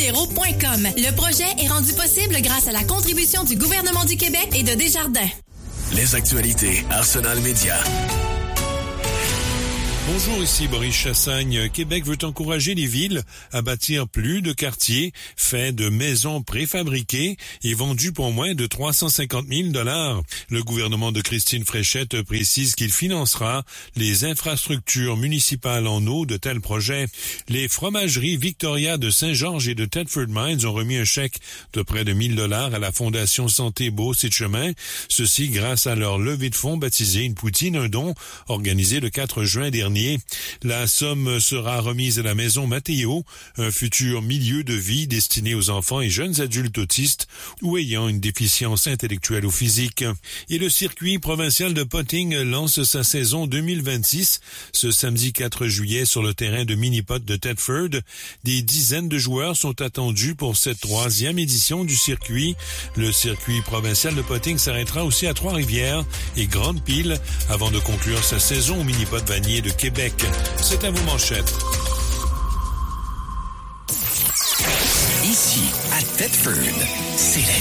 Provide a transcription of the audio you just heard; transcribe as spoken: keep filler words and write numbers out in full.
libéraux point com. Le projet est rendu possible grâce à la contribution du gouvernement du Québec et de Desjardins. Les actualités Arsenal Média. Bonjour, ici Boris Chassagne. Québec veut encourager les villes à bâtir plus de quartiers faits de maisons préfabriquées et vendus pour moins de trois cent cinquante mille dollars. Le gouvernement de Christine Fréchette précise qu'il financera les infrastructures municipales en eau de tels projets. Les fromageries Victoria de Saint-Georges et de Thetford Mines ont remis un chèque de près de mille dollars à la Fondation Santé Beauce et Chemin. Ceci grâce à leur levée de fonds baptisée Une poutine, un don, organisé le quatre juin dernier. La somme sera remise à la Maison Matteo, un futur milieu de vie destiné aux enfants et jeunes adultes autistes ou ayant une déficience intellectuelle ou physique. Et le circuit provincial de Potting lance sa saison deux mille vingt-six ce samedi quatre juillet sur le terrain de mini-pot de Thetford. Des dizaines de joueurs sont attendus pour cette troisième édition du circuit. Le circuit provincial de Potting s'arrêtera aussi à Trois-Rivières et Grande-Pile avant de conclure sa saison au mini-pot Vanier de Québec. C'est à vos manchettes. Ici, à Thetford, c'est la